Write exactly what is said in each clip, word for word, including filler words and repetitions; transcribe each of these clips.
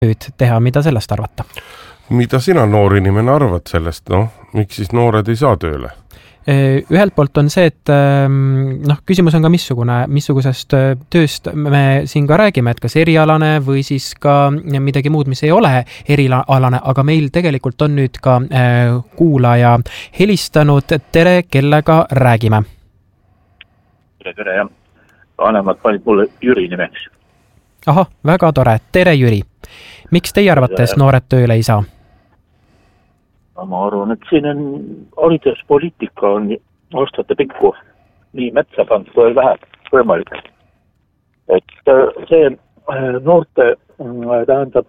tööd teha, mida sellest arvata? Mida sina noor inimene arvad sellest? Noh, miks siis noored ei saa tööle? Ühelt poolt on see, et noh, küsimus on ka missugune, missugusest tööst me siin ka räägime, et kas erialane või siis ka midagi muud, mis ei ole erialane, aga meil tegelikult on nüüd ka kuulaja helistanud. Tere, kellega räägime? Tere, tere, jah. Vanemad panid mulle Jüri nimeks. Aha, väga tore. Tere, Jüri. Miks teie arvates noored tööle ei saa? Ma arvan, et siin on hariduspoliitika on aastate pikku nii metsa pandud kui vähe võimalik. Et see noorte tähendab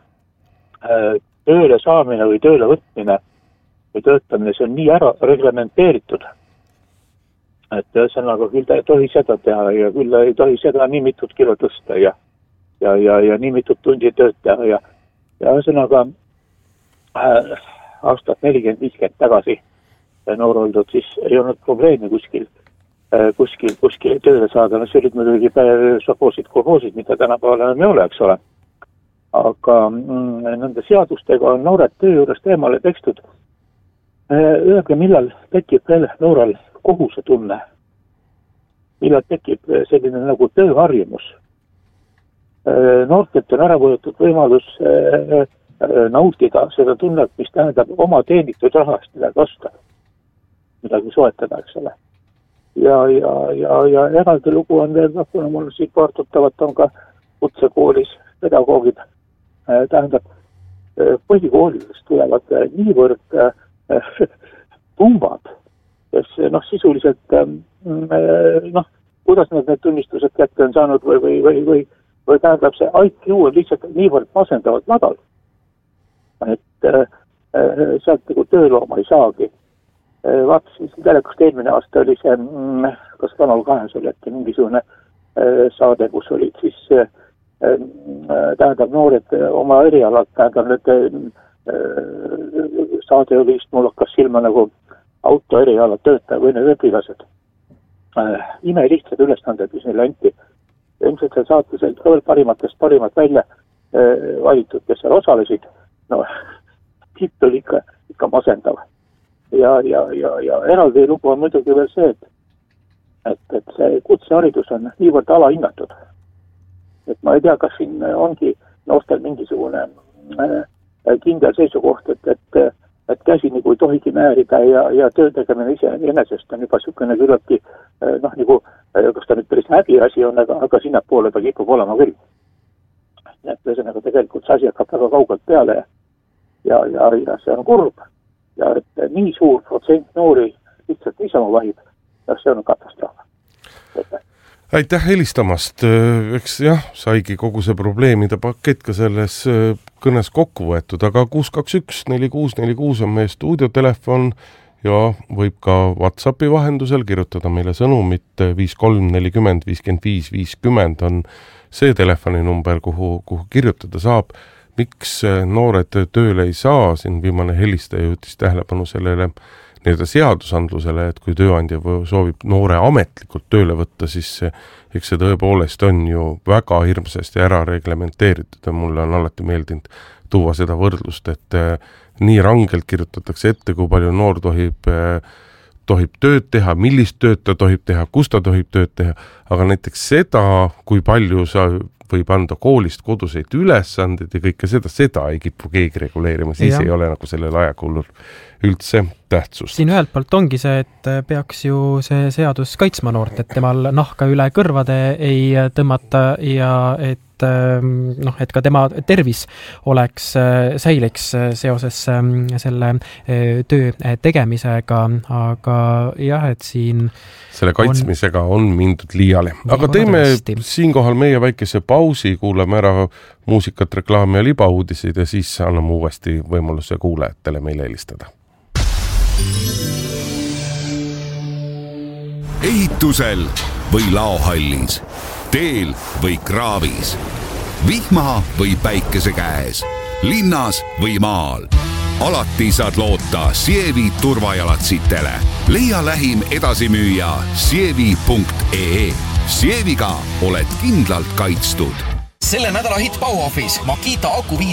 tööle saamine või tööle võtmine või töötamine, see on nii ära reglementeeritud. Et ühesõnaga küll ta ei tohi seda teha ja küll ei tohi seda nii mitut kilo tõsta ja, ja, ja, ja nii mitut tundi tööd teha ja, ja ühesõnaga äh, aastat nelikümmend viiskümmend tagasi noor oldud, siis ei olnud probleemi kuskil, kuskil, kuskil tööle saada. No see olid muidugi sopoosid, kohoosid, mida tänapäeval ei ole, eks ole. Aga mm, nende seadustega on noored töö juurest eemale tekstud. Öelge, millal tekib veel nooral kohuse tunne. Millal tekib selline nagu tööharjumus. Noortelt on ära võetud võimalus nautida seda tunnet, mis tähendab oma teenitud rahast midagi osta, midagi soetada, eks ole. Ja, ja, ja, ja eraldi lugu on veel, kuna mul siin paar tuttavat on ka kutsekoolis pedagoogid, tähendab, põhikoolidest tulevad niivõrd tumbad, kes noh, sisuliselt noh, kuidas nad need tunnistused kätte on saanud või, või, või, või, või tähendab see I Q on lihtsalt niivõrd masendavad madal, et äh, sealt nagu töölooma ei saagi. Äh, vaatasin siin telekast eelmine aasta oli see, mm, kas Kanal kahes oli äkki mingisugune äh, saade, kus olid siis äh, äh, tähendab noored äh, oma erialad, tähendab need äh, saade oli just mul hakkas silma nagu auto eriala töötaja või need õpilased. Äh, ime lihtsad ülestanded, mis neile anti. Ilmselt seal saates olid ka veel parimatest parimat välja äh, valitud, kes seal osalesid. No, titt oli ikka, ikka masendav. Ja, ja, ja, ja eraldi lugu on muidugi veel see, et, et, et see kutseharidus on niivõrd alahinnatud. Et ma ei tea, kas siin ongi noortel mingisugune äh, kindel seisukoht, et, et, et käsi nagu ei tohigi määrida ja, ja töö tegemine ise enesest on juba sükene küllaltki, äh, noh, nagu, kas ta nüüd päris häbi asi on, aga, aga sinna poole ta kipub olema küll. Et ühesõnaga tegelikult see asi hakkab väga kaugelt peale ja, ja, ja, ja see on kurb. Ja et nii suur protsent noori lihtsalt niisama vahib, ja see on katastroof. Aitäh helistamast. Eks jah, saigi kogu see probleemide pakett ka selles kõnes kokku võetud, aga kuus kaks üks neli kuus neli kuus on meie stuudiotelefon ja võib ka WhatsAppi vahendusel kirjutada meile sõnumit viis kolm nelikümmend viiskümmend viis viiskümmend on see telefoninumber, kuhu, kuhu kirjutada saab. Miks noored tööle ei saa? Siin viimane helistaja jõutis tähelepanu sellele nii-öelda seadusandlusele, et kui tööandja soovib noore ametlikult tööle võtta, siis eks see tõepoolest on ju väga hirmsasti ära reglementeeritud ja mulle on alati meeldinud tuua seda võrdlust, et nii rangelt kirjutatakse ette, kui palju noor tohib, tohib tööd teha, millist tööd ta tohib teha, kus ta tohib tööd teha, aga näiteks seda, kui palju sa võib anda koolist koduseid ülesandeid ja kõike seda, seda ei kipu keegi reguleerima, siis ja. Ei ole nagu sellel ajakullul üldse tähtsust. Siin ühelt poolt ongi see, et peaks ju see seadus kaitsma noort, et temal nahka üle kõrvade ei tõmmata ja et noh, et ka tema tervis oleks, säiliks seoses selle töö tegemisega, aga jah, et siin selle kaitsmisega on, on mindud liiale. Aga teeme siinkohal meie väikese pausi, kuulame ära muusikat, reklaami ja libauudiseid ja siis anname uuesti võimaluse kuulajatele meile helistada. Ehitusel või laohallis, teel või kraavis, vihma või päikese käes, linnas või maal. Alati saad loota Sievi turvajalatsitele. Leia lähim edasimüüja sievi punkt ee. Sieviga oled kindlalt kaitstud. selle nädala hitt Bauhofis Makita aku